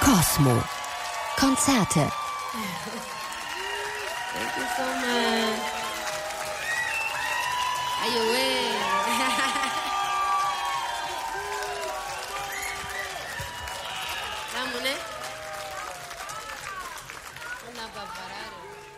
Cosmo. Konzerte. Thank you so much. Are you with